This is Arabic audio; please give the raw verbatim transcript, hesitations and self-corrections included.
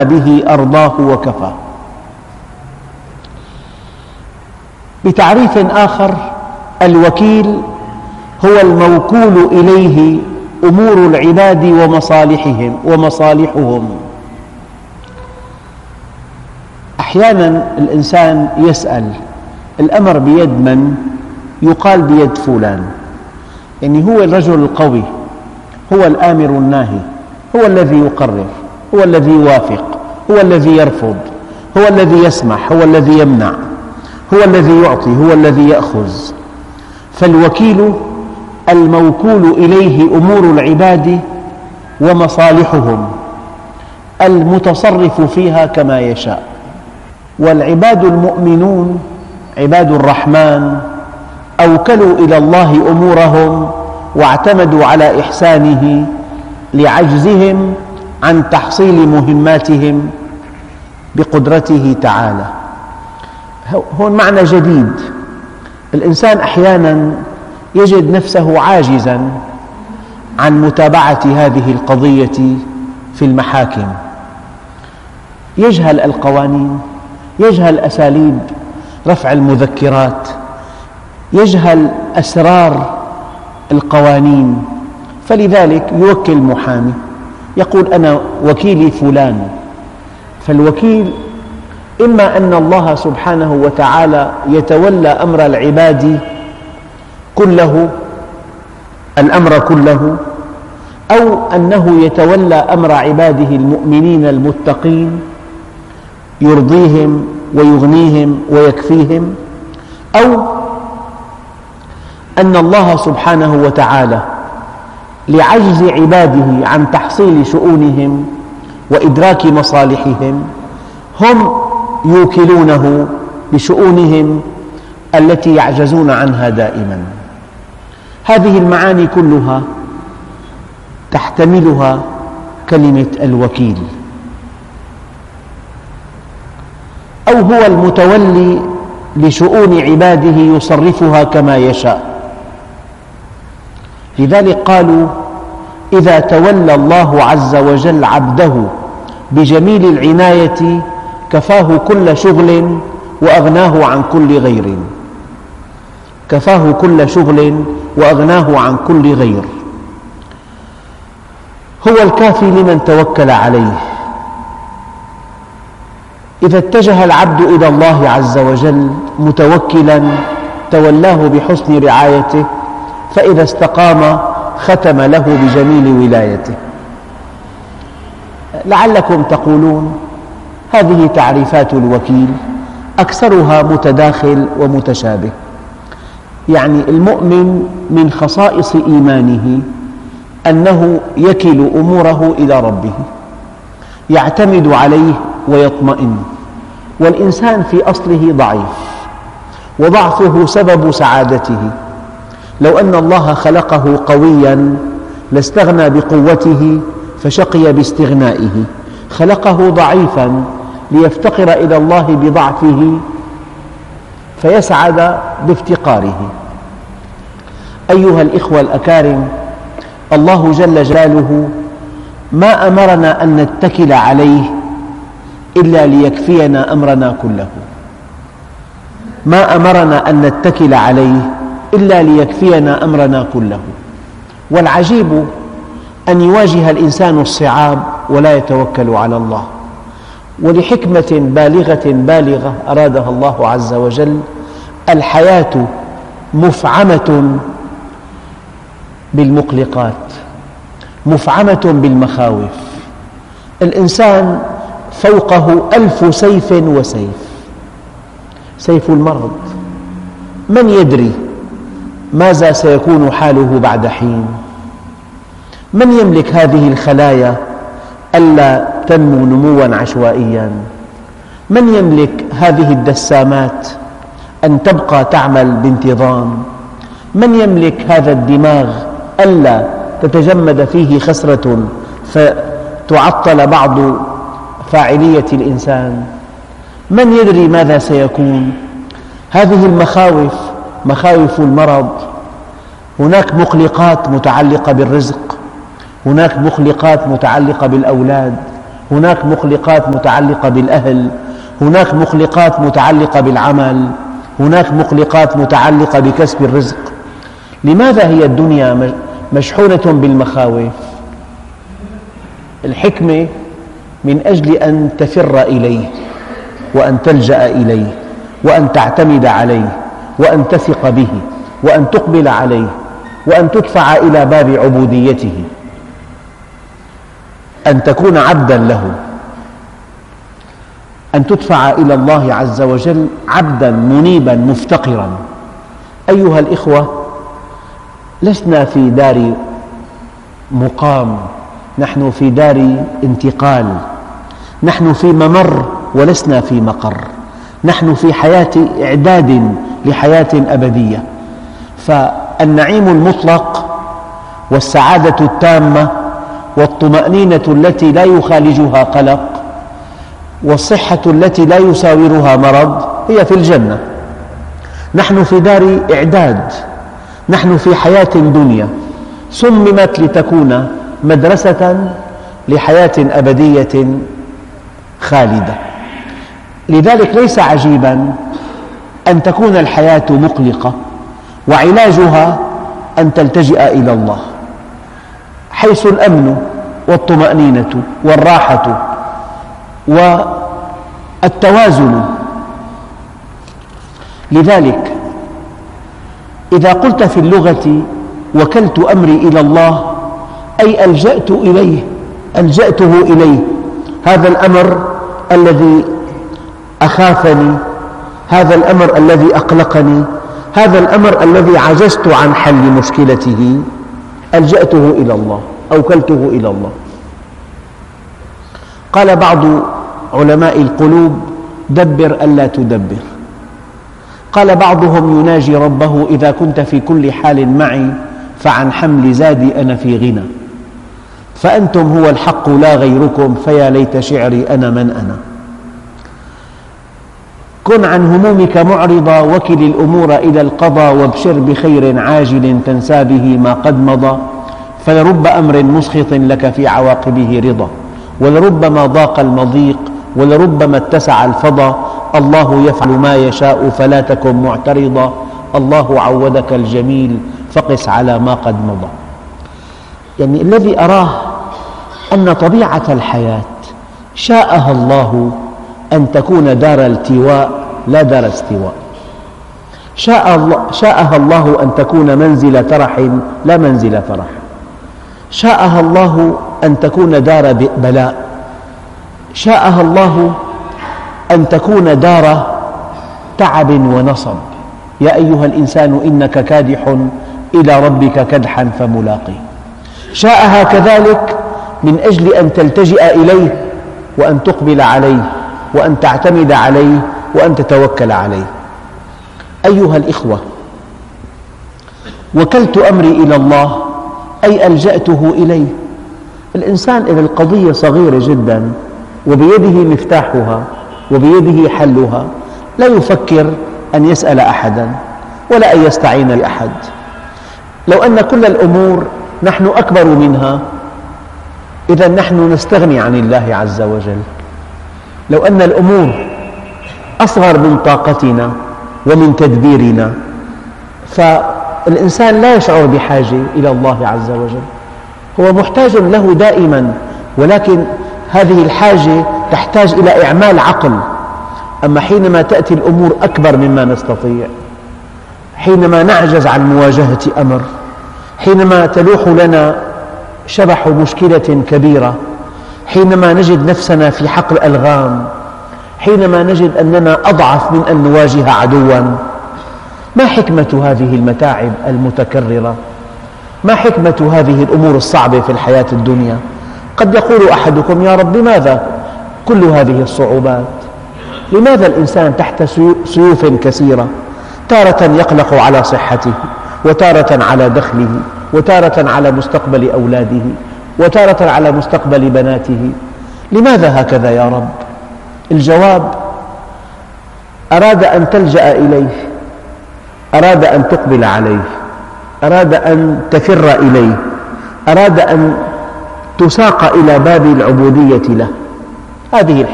به أرضاه وكفاه. بتعريف آخر، الوكيل هو الموكول إليه أمور العباد ومصالحهم ومصالحهم. أحيانا الإنسان يسأل: الأمر بيد من؟ يقال بيد فلان. يعني هو الرجل القوي، هو الآمر الناهي، هو الذي يقرر، هو الذي يوافق، هو الذي يرفض، هو الذي يسمح، هو الذي يمنع، هو الذي يعطي، هو الذي يأخذ. فالوكيل الموكول إليه أمور العباد ومصالحهم، المتصرف فيها كما يشاء. والعباد المؤمنون عباد الرحمن أوكلوا إلى الله أمورهم واعتمدوا على إحسانه لعجزهم عن تحصيل مهماتهم بقدرته تعالى. هون معنى جديد. الإنسان أحيانا يجد نفسه عاجزا عن متابعة هذه القضية في المحاكم، يجهل القوانين، يجهل أساليب رفع المذكرات، يجهل أسرار القوانين، فلذلك يوكل محامي يقول: أنا وكيلي فلان. فالوكيل إما أن الله سبحانه وتعالى يتولى أمر العباد كله، الأمر كله، أو أنه يتولى أمر عباده المؤمنين المتقين يرضيهم ويغنيهم ويكفيهم، أو أن الله سبحانه وتعالى لعجز عباده عن تحصيل شؤونهم وإدراك مصالحهم هم يوكلونه بشؤونهم التي يعجزون عنها دائما. هذه المعاني كلها تحتملها كلمة الوكيل. أو هو المتولي لشؤون عباده يصرفها كما يشاء. لذلك قالوا: إذا تولى الله عز وجل عبده بجميل العناية كفاه كل شغل وأغناه عن كل غير. كفاه كل شغل وأغناه عن كل غير. هو الكافي لمن توكل عليه. إذا اتجه العبد إلى الله عز وجل متوكلا تولاه بحسن رعايته، فإذا استقام ختم له بجميل ولايته. لعلكم تقولون: هذه تعريفات الوكيل أكثرها متداخل ومتشابه. يعني المؤمن من خصائص إيمانه أنه يكل أموره إلى ربه، يعتمد عليه ويطمئن. والإنسان في أصله ضعيف، وضعفه سبب سعادته. لو أن الله خلقه قوياً لاستغنى بقوته فشقي باستغنائه. خلقه ضعيفاً ليفتقر إلى الله بضعفه فيسعد بافتقاره. أيها الإخوة الأكارم، الله جل جلاله ما أمرنا أن نتكل عليه إلا ليكفينا أمرنا كله. ما أمرنا أن نتكل عليه إلا ليكفينا أمرنا كله. والعجيب أن يواجه الإنسان الصعاب ولا يتوكل على الله، ولحكمة بالغة بالغة أرادها الله عز وجل. الحياة مفعمة بالمقلقات، مفعمة بالمخاوف. الإنسان فوقه ألف سيف وسيف. سيف المرض، من يدري ماذا سيكون حاله بعد حين؟ من يملك هذه الخلايا ألا تنمو نمواً عشوائياً؟ من يملك هذه الدسامات أن تبقى تعمل بانتظام؟ من يملك هذا الدماغ ألا تتجمد فيه خسرة فتعطل بعض فاعلية الإنسان؟ من يدري ماذا سيكون؟ هذه المخاوف مخاوف المرض. هناك مقلقات متعلقة بالرزق، هناك مقلقات متعلقة بالأولاد، هناك مخلقات متعلقة بالأهل، هناك مخلقات متعلقة بالعمل، هناك مخلقات متعلقة بكسب الرزق. لماذا هي الدنيا مشحونة بالمخاوف؟ الحكمة من أجل أن تفر إليه، وأن تلجأ إليه، وأن تعتمد عليه، وأن تثق به، وأن تقبل عليه، وأن تدفع إلى باب عبوديته، أن تكون عبداً له، أن تدفع إلى الله عز وجل عبداً منيباً مفتقراً. أيها الإخوة، لسنا في دار مقام، نحن في دار انتقال، نحن في ممر ولسنا في مقر، نحن في حياة إعداد لحياة أبدية. فالنعيم المطلق والسعادة التامة والطمأنينة التي لا يخالجها قلق والصحة التي لا يساورها مرض هي في الجنة. نحن في دار إعداد، نحن في حياة دنيا صممت لتكون مدرسة لحياة أبدية خالدة. لذلك ليس عجيباً أن تكون الحياة مقلقة، وعلاجها أن تلتجئ إلى الله، حيث الأمن والطمأنينة والراحة والتوازن. لذلك إذا قلت في اللغة وكلت أمري إلى الله، أي ألجأت إليه، ألجأته إليه، هذا الأمر الذي أخافني، هذا الأمر الذي أقلقني، هذا الأمر الذي عجزت عن حل مشكلته، ألجأته إلى الله، أوكلته إلى الله. قال بعض علماء القلوب: دبر ألا تدبر. قال بعضهم يناجي ربه: إذا كنت في كل حال معي فعن حمل زادي أنا في غنى، فأنتم هو الحق لا غيركم، فيا ليت شعري أنا من أنا. كن عن همومك معرضا، وكل الأمور إلى القضاء، وابشر بخير عاجل تنسى به ما قد مضى، فلرب أمر مسخط لك في عواقبه رضا، ولربما ضاق المضيق، ولربما اتسع الفضا، الله يفعل ما يشاء فلا تكن معترضا، الله عودك الجميل فقس على ما قد مضى. يعني الذي أراه أن طبيعة الحياة شاءها الله أن تكون دار التواء لا دار استواء، شاء الله شاءها الله أن تكون منزل ترح لا منزل فرح، شاءها الله أن تكون دار بلاء، شاءها الله أن تكون دار تعب ونصب. يا أيها الإنسان إنك كادح إلى ربك كدحا فملاقيه. شاءها كذلك من أجل أن تلتجئ إليه، وأن تقبل عليه، وأن تعتمد عليه، وأن تتوكل عليه. أيها الإخوة، وكلت أمري إلى الله أي ألجأته إليه. الإنسان إذا القضية صغيرة جدا وبيده مفتاحها وبيده حلها لا يفكر أن يسأل أحدا ولا أن يستعين بأحد. لو أن كل الأمور نحن أكبر منها، إذا نحن نستغني عن الله عز وجل. لو أن الأمور أصغر من طاقتنا ومن تدبيرنا، فالإنسان لا يشعر بحاجة إلى الله عز وجل، هو محتاج له دائما، ولكن هذه الحاجة تحتاج إلى إعمال عقل. أما حينما تأتي الأمور أكبر مما نستطيع، حينما نعجز عن مواجهة أمر، حينما تلوح لنا شبح مشكلة كبيرة، حينما نجد نفسنا في حقل ألغام، حينما نجد أننا أضعف من أن نواجه عدواً، ما حكمة هذه المتاعب المتكررة؟ ما حكمة هذه الأمور الصعبة في الحياة الدنيا؟ قد يقول أحدكم: يا رب، لماذا كل هذه الصعوبات؟ لماذا الإنسان تحت سيوف كثيرة؟ تارة يقلق على صحته، وتارة على دخله، وتارة على مستقبل أولاده، وتارة على مستقبل بناته. لماذا هكذا يا رب؟ الجواب: أراد أن تلجأ إليه، أراد أن تقبل عليه، أراد أن تفر إليه، أراد أن تساق إلى باب العبودية له. هذه